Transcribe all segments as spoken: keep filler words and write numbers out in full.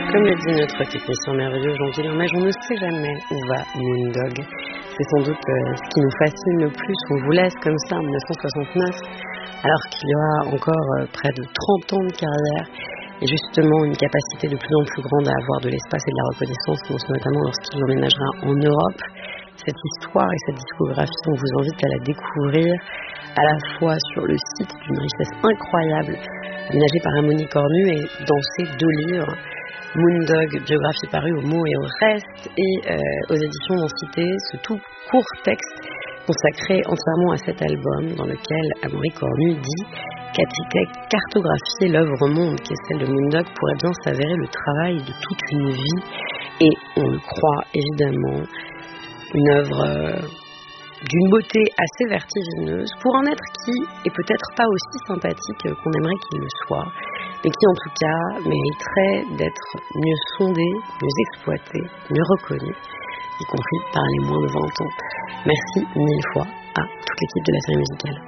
Comme le dit notre technicien merveilleux Jean Guilhermège, on ne sait jamais où va Moondog. C'est sans doute euh, ce qui nous fascine le plus. On vous laisse comme ça en dix-neuf cent soixante-neuf, alors qu'il y aura encore euh, près de trente ans de carrière et justement une capacité de plus en plus grande à avoir de l'espace et de la reconnaissance, notamment lorsqu'il emménagera en Europe. Cette histoire et cette discographie, on vous invite à la découvrir à la fois sur le site d'une richesse incroyable, aménagé par Amaury Cornu, et dans ces deux livres, Moondog, biographie parue au mot et au reste, et euh, aux éditions Densité, ce tout court texte consacré entièrement à cet album, dans lequel Amaury Cornu dit cartographier l'œuvre monde qui est celle de Moondog pourrait bien s'avérer le travail de toute une vie, et on le croit évidemment, une œuvre euh, d'une beauté assez vertigineuse pour un être qui est peut-être pas aussi sympathique qu'on aimerait qu'il le soit, mais qui en tout cas mériterait d'être mieux sondé, mieux exploité, mieux reconnu, y compris par les moins de vingt ans. Merci mille fois à toute l'équipe de la série musicale.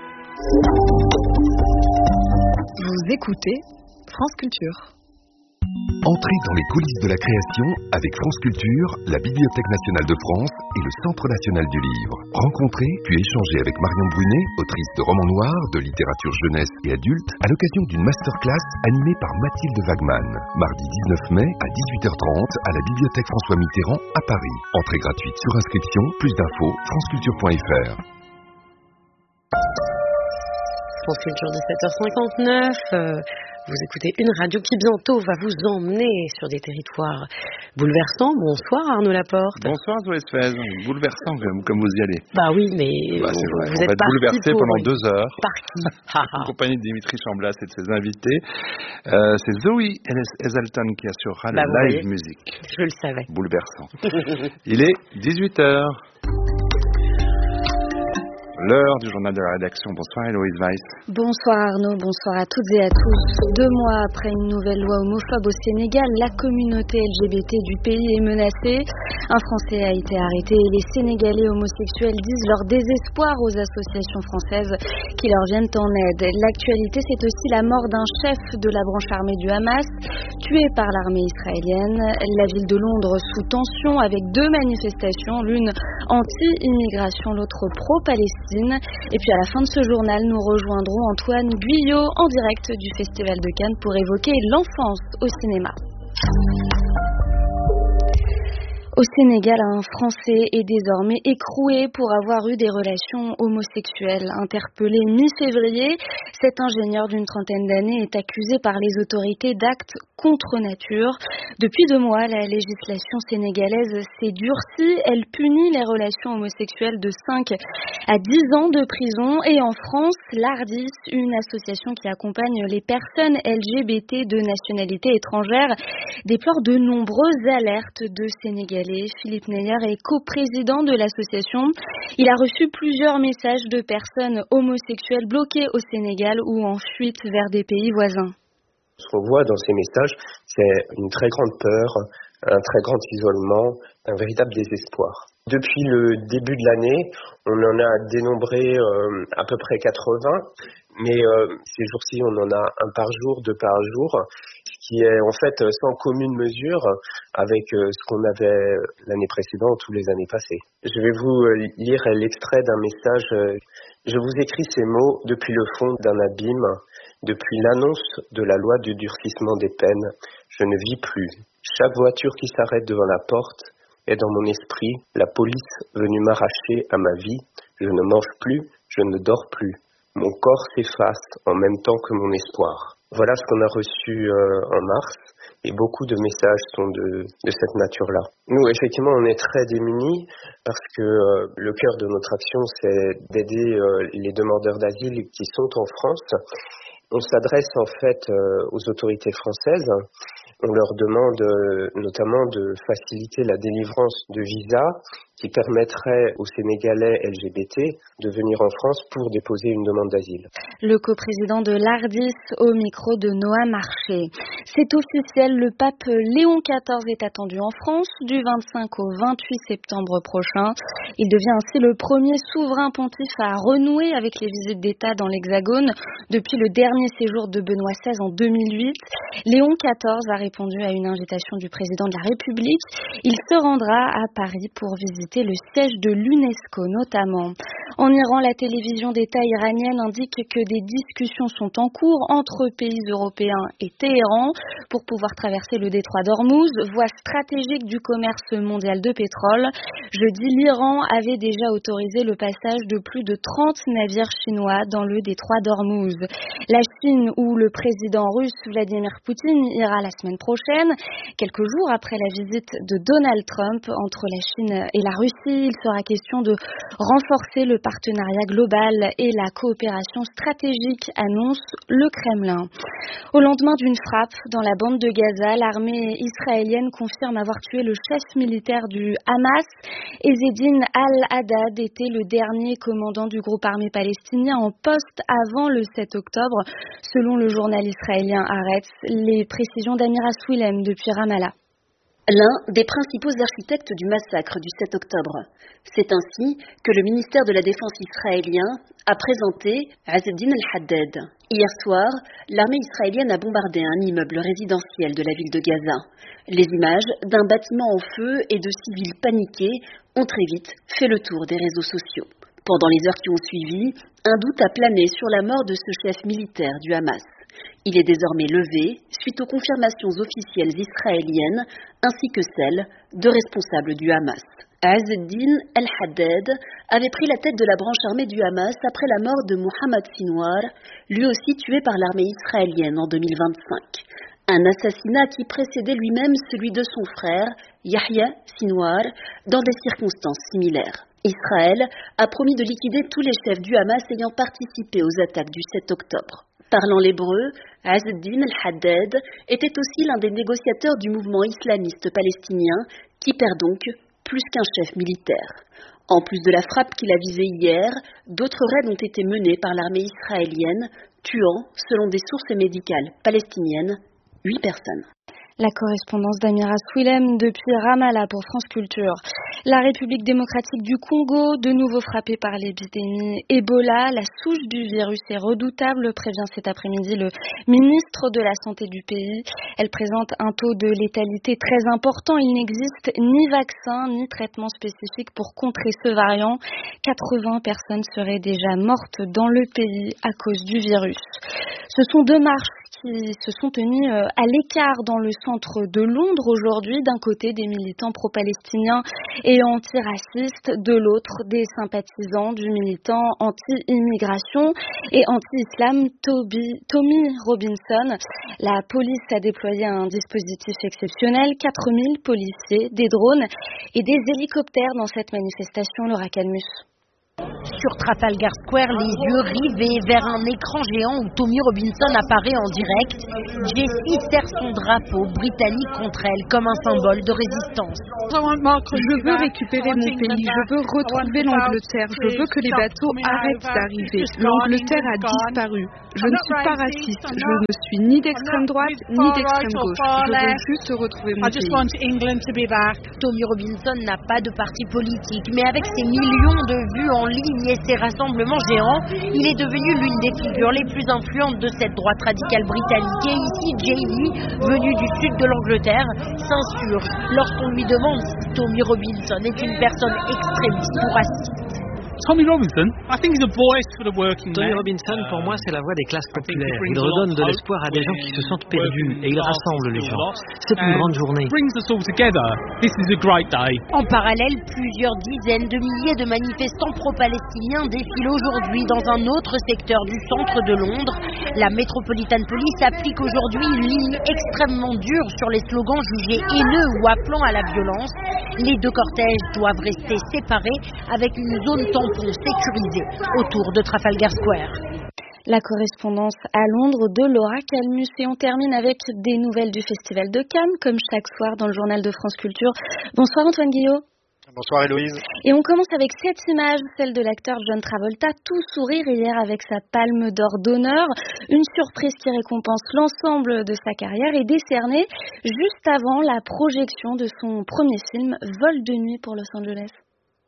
Vous écoutez France Culture. Entrez dans les coulisses de la création avec France Culture, la Bibliothèque nationale de France et le Centre national du livre. Rencontrez puis échangez avec Marion Brunet, autrice de romans noirs, de littérature jeunesse et adulte, à l'occasion d'une masterclass animée par Mathilde Wagman, mardi dix-neuf mai à dix-huit heures trente à la Bibliothèque François Mitterrand à Paris. Entrée gratuite sur inscription, plus d'infos, franceculture point f r. France Culture, dix-sept heures cinquante-neuf. Euh, vous écoutez une radio qui bientôt va vous emmener sur des territoires bouleversants. Bonsoir Arnaud Laporte. Bonsoir Zoé Sfez. Bouleversant comme vous y allez. Bah oui, mais bah, c'est vous, vrai. vous on êtes va être bouleversé pendant deux heures. Par qui En compagnie de Dimitri Chamblas et de ses invités. Euh, c'est Zoé Ezelton qui assurera bah, la live musique. Je le savais. Bouleversant. Il est dix-huit heures. L'heure du journal de la rédaction. Bonsoir Héloïse Weiss. Bonsoir Arnaud, bonsoir à toutes et à tous. Deux mois après une nouvelle loi homophobe au Sénégal, la communauté L G B T du pays est menacée. Un Français a été arrêté et les Sénégalais homosexuels disent leur désespoir aux associations françaises qui leur viennent en aide. L'actualité, c'est aussi la mort d'un chef de la branche armée du Hamas, tué par l'armée israélienne. La ville de Londres sous tension avec deux manifestations, l'une anti-immigration, l'autre pro-Palestine. Et puis à la fin de ce journal, nous rejoindrons Antoine Guyot en direct du Festival de Cannes pour évoquer l'enfance au cinéma. Au Sénégal, un Français est désormais écroué pour avoir eu des relations homosexuelles. Interpellé mi-février, cet ingénieur d'une trentaine d'années est accusé par les autorités d'actes contre nature. Depuis deux mois, la législation sénégalaise s'est durcie. Elle punit les relations homosexuelles de cinq à dix ans de prison. Et en France, l'Ardis, une association qui accompagne les personnes L G B T de nationalité étrangère, déplore de nombreuses alertes de Sénégalais. Philippe Neyer est coprésident de l'association. Il a reçu plusieurs messages de personnes homosexuelles bloquées au Sénégal ou en fuite vers des pays voisins. Ce qu'on voit dans ces messages, c'est une très grande peur, un très grand isolement, un véritable désespoir. Depuis le début de l'année, on en a dénombré euh, à peu près quatre-vingts, mais euh, ces jours-ci, on en a un par jour, deux par jour, ce qui est en fait sans commune mesure avec euh, ce qu'on avait l'année précédente ou les années passées. Je vais vous euh, lire l'extrait d'un message. Euh, je vous écris ces mots depuis le fond d'un abîme, depuis l'annonce de la loi du durcissement des peines. Je ne vis plus. Chaque voiture qui s'arrête devant la porte est dans mon esprit la police venue m'arracher à ma vie. Je ne mange plus, je ne dors plus. Mon corps s'efface en même temps que mon espoir. Voilà ce qu'on a reçu euh, en mars, et beaucoup de messages sont de, de cette nature-là. Nous, effectivement, on est très démunis parce que euh, le cœur de notre action, c'est d'aider euh, les demandeurs d'asile qui sont en France. On s'adresse en fait euh, aux autorités françaises. On leur demande euh, notamment de faciliter la délivrance de visas qui permettrait aux Sénégalais L G B T de venir en France pour déposer une demande d'asile. Le coprésident de l'Ardis au micro de Noah Marché. C'est officiel, le pape Léon quatorze est attendu en France du vingt-cinq au vingt-huit septembre prochain. Il devient ainsi le premier souverain pontife à renouer avec les visites d'État dans l'Hexagone depuis le dernier séjour de Benoît seize en deux mille huit. Léon quatorze a répondu répondu à une invitation du président de la République. Il se rendra à Paris pour visiter le siège de l'UNESCO notamment. En Iran, la télévision d'État iranienne indique que des discussions sont en cours entre pays européens et Téhéran pour pouvoir traverser le détroit d'Ormuz, voie stratégique du commerce mondial de pétrole. Jeudi, l'Iran avait déjà autorisé le passage de plus de trente navires chinois dans le détroit d'Ormuz. La Chine, où le président russe Vladimir Poutine ira la semaine prochaine, quelques jours après la visite de Donald Trump entre la Chine et la Russie, il sera question de renforcer le partenariat global et la coopération stratégique, annonce le Kremlin. Au lendemain d'une frappe dans la bande de Gaza, l'armée israélienne confirme avoir tué le chef militaire du Hamas. Ezzedine Al-Haddad était le dernier commandant du groupe armé palestinien en poste avant le sept octobre, selon le journal israélien Haaretz. Les précisions d'Amira Swilem depuis Ramallah. L'un des principaux architectes du massacre du sept octobre. C'est ainsi que le ministère de la Défense israélien a présenté Ezzedine Al-Haddad. Hier soir, l'armée israélienne a bombardé un immeuble résidentiel de la ville de Gaza. Les images d'un bâtiment en feu et de civils paniqués ont très vite fait le tour des réseaux sociaux. Pendant les heures qui ont suivi, un doute a plané sur la mort de ce chef militaire du Hamas. Il est désormais levé suite aux confirmations officielles israéliennes ainsi que celles de responsables du Hamas. Ezzedine Al-Haddad avait pris la tête de la branche armée du Hamas après la mort de Mohamed Sinwar, lui aussi tué par l'armée israélienne en deux mille vingt-cinq. Un assassinat qui précédait lui-même celui de son frère, Yahya Sinwar, dans des circonstances similaires. Israël a promis de liquider tous les chefs du Hamas ayant participé aux attaques du sept octobre. Parlant l'hébreu, Ezzedine Al-Haddad était aussi l'un des négociateurs du mouvement islamiste palestinien qui perd donc plus qu'un chef militaire. En plus de la frappe qu'il a visée hier, d'autres raids ont été menés par l'armée israélienne, tuant, selon des sources médicales palestiniennes, huit personnes. La correspondance d'Amira Swilem depuis Ramallah pour France Culture. La République démocratique du Congo, de nouveau frappée par l'épidémie Ebola. La souche du virus est redoutable, prévient cet après-midi le ministre de la Santé du pays. Elle présente un taux de létalité très important. Il n'existe ni vaccin ni traitement spécifique pour contrer ce variant. quatre-vingts personnes seraient déjà mortes dans le pays à cause du virus. Ce sont deux marches qui se sont tenues à l'écart dans le centre de Londres aujourd'hui. D'un côté, des militants pro-palestiniens et antiracistes, de l'autre, des sympathisants du militant anti-immigration et anti-islam Tommy Robinson. La police a déployé un dispositif exceptionnel, quatre mille policiers, des drones et des hélicoptères dans cette manifestation, Laura Calmus. Sur Trafalgar Square, les yeux rivés vers un écran géant où Tommy Robinson apparaît en direct, Jessie serre son drapeau britannique contre elle comme un symbole de résistance. Je veux récupérer mon pays, je veux retrouver l'Angleterre, je veux que les bateaux arrêtent d'arriver. L'Angleterre a disparu. Je ne suis pas raciste, je ne suis ni d'extrême droite ni d'extrême gauche. Je veux juste retrouver mon pays. Tommy Robinson n'a pas de parti politique, mais avec ses millions de vues en ligne et ses rassemblements géants, il est devenu l'une des figures les plus influentes de cette droite radicale britannique. Et ici, Jamie, venu du sud de l'Angleterre, s'insurge lorsqu'on lui demande si Tommy Robinson est une personne extrémiste ou raciste. Tommy Robinson, I think he's a voice for the working Tommy Robinson, pour moi, c'est la voix des classes populaires. Il redonne de l'espoir à des gens qui se sentent perdus et il rassemble les gens. C'est une grande journée. En parallèle, plusieurs dizaines de milliers de manifestants pro-palestiniens défilent aujourd'hui dans un autre secteur du centre de Londres. La Metropolitan Police applique aujourd'hui une ligne extrêmement dure sur les slogans jugés haineux ou appelant à la violence. Les deux cortèges doivent rester séparés avec une zone tampon sécurisée autour de Trafalgar Square. La correspondance à Londres de Laura Calmus. Et on termine avec des nouvelles du Festival de Cannes, comme chaque soir dans le journal de France Culture. Bonsoir Antoine Guillot. Bonsoir Héloïse. Et on commence avec cette image, celle de l'acteur John Travolta, tout sourire hier avec sa palme d'or d'honneur. Une surprise qui récompense l'ensemble de sa carrière est décernée juste avant la projection de son premier film, Vol de nuit pour Los Angeles.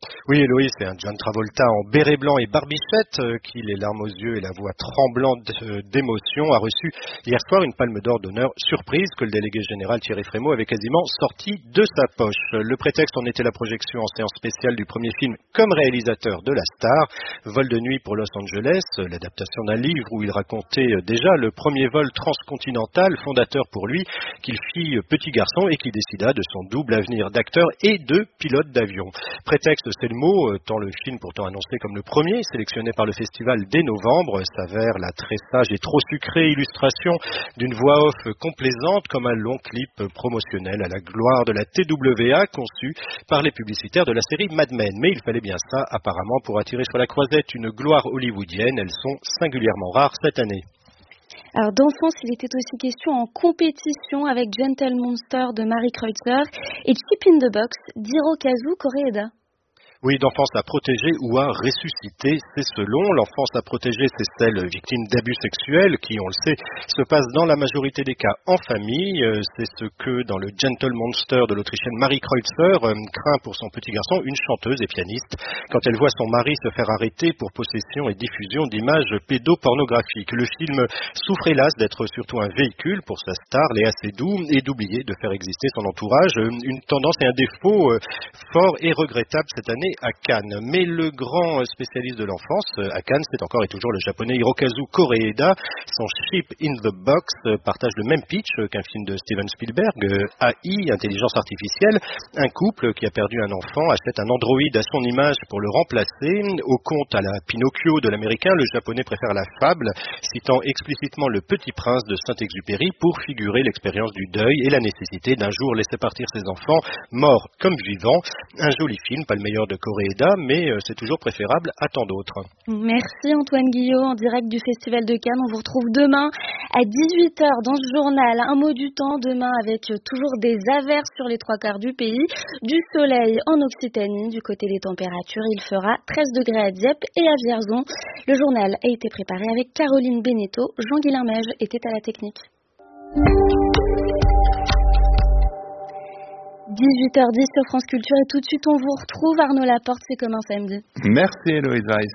Oui, Héloïse, c'est un John Travolta en béret blanc et barbichette euh, qui, les larmes aux yeux et la voix tremblante euh, d'émotion, a reçu hier soir une palme d'or d'honneur surprise que le délégué général Thierry Frémaux avait quasiment sorti de sa poche. Le prétexte en était la projection en séance spéciale du premier film comme réalisateur de la star, Vol de nuit pour Los Angeles, l'adaptation d'un livre où il racontait déjà le premier vol transcontinental, fondateur pour lui, qu'il fit petit garçon et qui décida de son double avenir d'acteur et de pilote d'avion. Prétexte, c'est le mot, tant le film pourtant annoncé comme le premier, sélectionné par le festival dès novembre, s'avère la très sage et trop sucrée illustration d'une voix off complaisante comme un long clip promotionnel à la gloire de la T W A conçu par les publicitaires de la série Mad Men. Mais il fallait bien ça apparemment pour attirer sur la croisette une gloire hollywoodienne. Elles sont singulièrement rares cette année. Alors d'enfance, il était aussi question en compétition avec Gentle Monster de Mary Kreutzer et Chip in the Box d'Hirokazu Koreeda. Oui, d'enfance à protéger ou à ressusciter, c'est selon. L'enfance à protéger, c'est celle victime d'abus sexuels qui, on le sait, se passe dans la majorité des cas en famille. C'est ce que, dans le Gentle Monster de l'Autrichienne Mary Kreutzer, craint pour son petit garçon, une chanteuse et pianiste, quand elle voit son mari se faire arrêter pour possession et diffusion d'images pédopornographiques. Le film souffre hélas d'être surtout un véhicule pour sa star, Léa Seydoux, et d'oublier de faire exister son entourage. Une tendance et un défaut fort et regrettable cette année à Cannes. Mais le grand spécialiste de l'enfance à Cannes, c'est encore et toujours le japonais Hirokazu Koreeda. Son Chip in the Box partage le même pitch qu'un film de Steven Spielberg, A I, intelligence artificielle. Un couple qui a perdu un enfant achète un androïde à son image pour le remplacer. Au conte à la Pinocchio de l'américain, le japonais préfère la fable, citant explicitement le Petit Prince de Saint-Exupéry pour figurer l'expérience du deuil et la nécessité d'un jour laisser partir ses enfants, morts comme vivants. Un joli film, pas le meilleur de Koreeda, mais c'est toujours préférable à tant d'autres. Merci Antoine Guillot, en direct du Festival de Cannes. On vous retrouve demain à dix-huit heures dans ce journal. Un mot du temps, demain avec toujours des averses sur les trois quarts du pays, du soleil en Occitanie. Du côté des températures, il fera treize degrés à Dieppe et à Vierzon. Le journal a été préparé avec Caroline Beneteau. Jean-Guilain Mège était à la technique. dix-huit heures dix sur France Culture et tout de suite on vous retrouve. Arnaud Laporte, c'est comme un samedi. Merci Héloïse Weiss.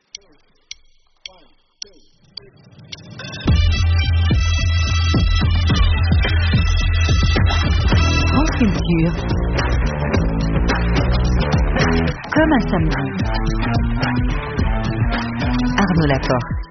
France Culture, comme un samedi. Arnaud Laporte.